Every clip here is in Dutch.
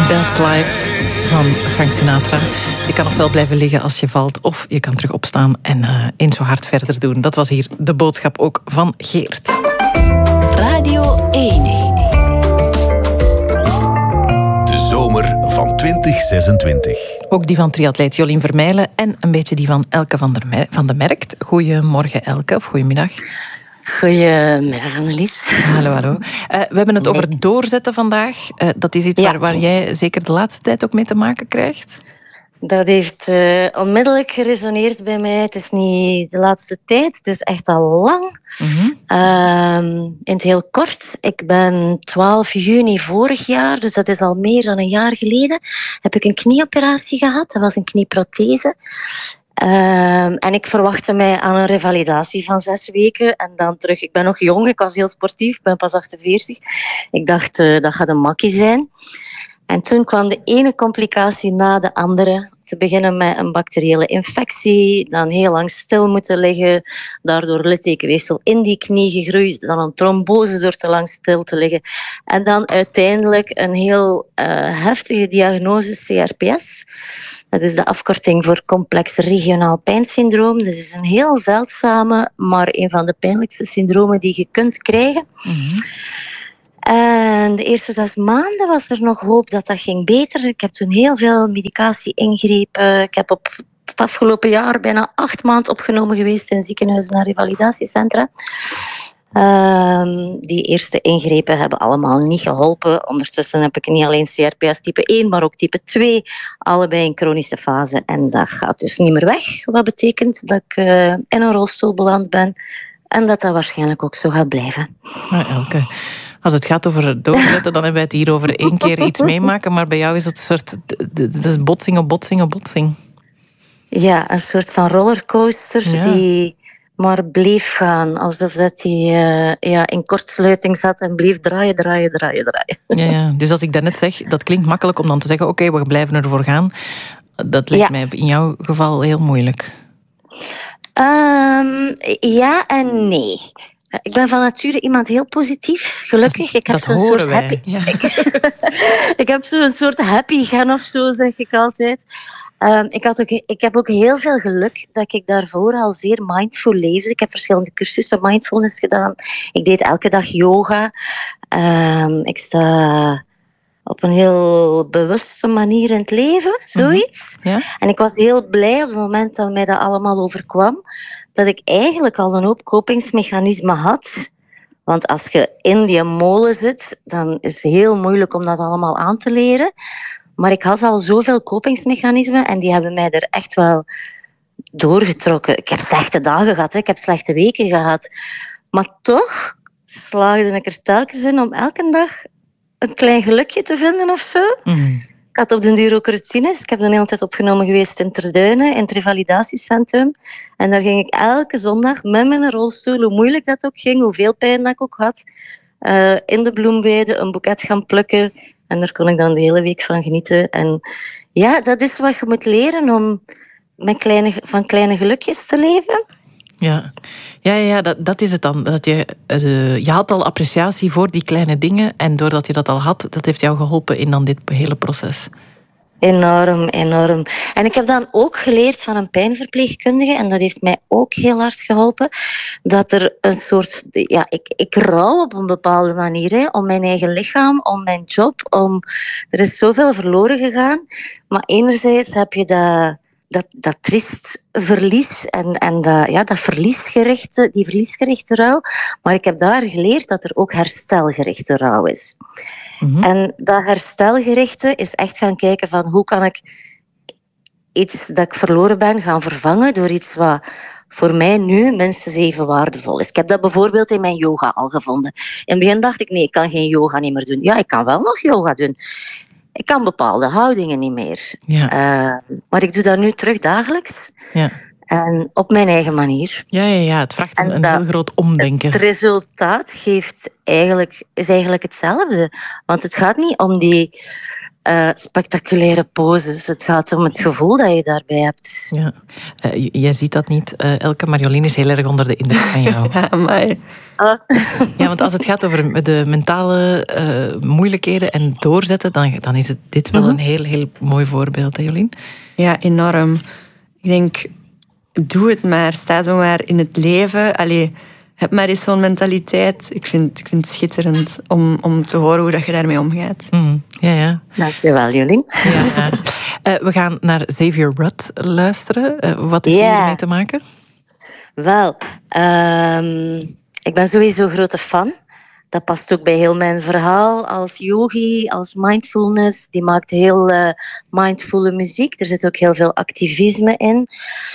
That's Life van Frank Sinatra. Je kan nog wel blijven liggen als je valt, of je kan terug opstaan en eens zo hard verder doen. Dat was hier de boodschap ook van Geert. Radio 1. De zomer van 2026. Ook die van triatleet Jolien Vermeijlen en een beetje die van Elke van de Merkt. Goedemorgen Elke, of goedemiddag. Goedemiddag Annelies. Hallo. We hebben het over doorzetten vandaag. Dat is iets waar jij zeker de laatste tijd ook mee te maken krijgt. Dat heeft onmiddellijk geresoneerd bij mij. Het is niet de laatste tijd, het is echt al lang. In het heel kort, ik ben 12 juni vorig jaar, dus dat is al meer dan een jaar geleden, heb ik een knieoperatie gehad. Dat was een knieprothese. En ik verwachtte mij aan een revalidatie van 6 weken en dan terug. Ik ben nog jong, ik was heel sportief, ik ben pas 48. Ik dacht, dat gaat een makkie zijn. En toen kwam de ene complicatie na de andere. Te beginnen met een bacteriële infectie, dan heel lang stil moeten liggen, daardoor littekenweefsel in die knie gegroeid, dan een trombose door te lang stil te liggen. En dan uiteindelijk een heel heftige diagnose CRPS. Dat is de afkorting voor complex regionaal pijnsyndroom. Dat is een heel zeldzame, maar een van de pijnlijkste syndromen die je kunt krijgen. En de eerste 6 maanden was er nog hoop dat dat ging beter. Ik heb toen heel veel medicatie ingrepen. Ik heb op het afgelopen jaar bijna 8 maanden opgenomen geweest in ziekenhuizen en revalidatiecentra. Die eerste ingrepen hebben allemaal niet geholpen. Ondertussen heb ik niet alleen CRPS type 1, maar ook type 2. Allebei in chronische fase. En dat gaat dus niet meer weg. Wat betekent dat ik in een rolstoel beland ben. En dat waarschijnlijk ook zo gaat blijven. Nou, Elke, als het gaat over doorzetten, dan hebben wij het hier over 1 keer iets meemaken. Maar bij jou is het een soort... Dat is botsing op botsing op botsing. Ja, een soort van rollercoaster die maar bleef gaan. Alsof dat die in kortsluiting zat en bleef draaien. Ja, dus als ik daarnet zeg, dat klinkt makkelijk om dan te zeggen, oké, we blijven ervoor gaan. Dat lijkt mij in jouw geval heel moeilijk. Ja en nee. Ik ben van nature iemand heel positief, gelukkig. Ik heb zo'n soort happy. Ja. Ik heb zo'n soort happy gen of zo, zeg ik altijd. Ik heb ook heel veel geluk dat ik daarvoor al zeer mindful leefde. Ik heb verschillende cursussen mindfulness gedaan. Ik deed elke dag yoga. Ik sta op een heel bewuste manier in het leven, zoiets. Ja. En ik was heel blij op het moment dat mij dat allemaal overkwam, dat ik eigenlijk al een hoop kopingsmechanismen had. Want als je in die molen zit, dan is het heel moeilijk om dat allemaal aan te leren. Maar ik had al zoveel kopingsmechanismen en die hebben mij er echt wel doorgetrokken. Ik heb slechte dagen gehad, ik heb slechte weken gehad. Maar toch slaagde ik er telkens in om elke dag een klein gelukje te vinden of zo. Ik had op den duur ook rutines. Ik heb de hele tijd opgenomen geweest in Terduinen, in het revalidatiecentrum. En daar ging ik elke zondag met mijn rolstoel, hoe moeilijk dat ook ging, hoeveel pijn dat ik ook had, in de bloemweide een boeket gaan plukken. En daar kon ik dan de hele week van genieten. En ja, dat is wat je moet leren om van kleine gelukjes te leven. Ja, dat is het dan. Dat je had al appreciatie voor die kleine dingen. En doordat je dat al had, dat heeft jou geholpen in dan dit hele proces. Enorm. En ik heb dan ook geleerd van een pijnverpleegkundige, en dat heeft mij ook heel hard geholpen, dat er een soort... Ja, ik rouw op een bepaalde manier, om mijn eigen lichaam, om mijn job, er is zoveel verloren gegaan. Maar enerzijds heb je dat triest verlies en dat verliesgerichte, die verliesgerichte rouw. Maar ik heb daar geleerd dat er ook herstelgerichte rouw is. En dat herstelgerichte is echt gaan kijken van hoe kan ik iets dat ik verloren ben gaan vervangen door iets wat voor mij nu minstens even waardevol is. Ik heb dat bijvoorbeeld in mijn yoga al gevonden. In het begin dacht ik, nee, ik kan geen yoga niet meer doen. Ja, ik kan wel nog yoga doen. Ik kan bepaalde houdingen niet meer. Ja. Maar ik doe dat nu terug dagelijks. Ja. En op mijn eigen manier. Ja, het vraagt een heel groot omdenken. Het resultaat is eigenlijk hetzelfde. Want het gaat niet om die spectaculaire poses. Het gaat om het gevoel dat je daarbij hebt. Ja. Jij ziet dat niet, Elke, maar Jolien is heel erg onder de indruk van jou. Ja, amai. Ja, want als het gaat over de mentale moeilijkheden en doorzetten, dan is dit wel een heel, heel mooi voorbeeld, hè, Jolien? Ja, enorm. Ik denk, doe het maar. Sta zo maar in het leven. Allee, heb maar eens zo'n mentaliteit. Ik vind het schitterend om te horen hoe dat je daarmee omgaat. Ja. Dankjewel, Jolien. Ja. We gaan naar Xavier Rudd luisteren. Wat heeft hiermee te maken? Wel, ik ben sowieso grote fan. Dat past ook bij heel mijn verhaal als yogi, als mindfulness. Die maakt heel mindfulle muziek. Er zit ook heel veel activisme in.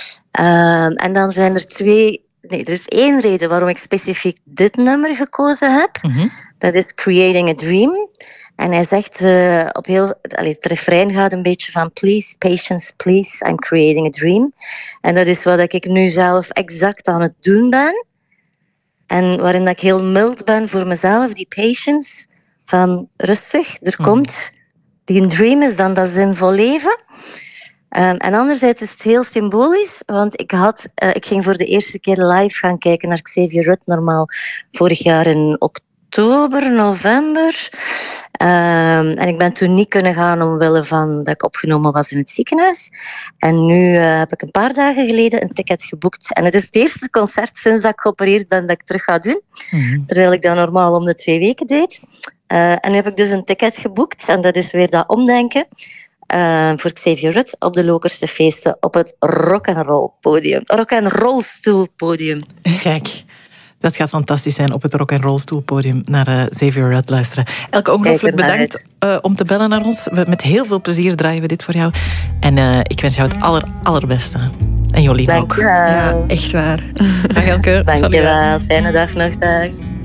En dan zijn er er is 1 reden waarom ik specifiek dit nummer gekozen heb. Dat is Creating a Dream. En hij zegt, het refrein gaat een beetje van please, patience, please, I'm creating a dream. En dat is wat ik nu zelf exact aan het doen ben. En waarin dat ik heel mild ben voor mezelf, die patience, van rustig, er komt die een dream is dan dat zinvol leven. En anderzijds is het heel symbolisch, want ik ging voor de eerste keer live gaan kijken naar Xavier Rudd, normaal vorig jaar in oktober, november. En ik ben toen niet kunnen gaan omwille van dat ik opgenomen was in het ziekenhuis. En nu heb ik een paar dagen geleden een ticket geboekt. En het is het eerste concert sinds dat ik geopereerd ben dat ik terug ga doen. Terwijl ik dat normaal om de 2 weken deed. En nu heb ik dus een ticket geboekt. En dat is weer dat omdenken. Voor Xavier Rudd op de Lokerse feesten op het rock'n'roll podium. Rock'n'roll stoelpodium. Kijk. Dat gaat fantastisch zijn op het rock'n'roll stoelpodium naar Xavier Rudd luisteren. Elke, ongelooflijk bedankt om te bellen naar ons. Met heel veel plezier draaien we dit voor jou. En ik wens jou het allerbeste. En Jolien ook. Dankjewel. Ja, echt waar. Dag Elke. Dankjewel. Fijne dag nog. Dag.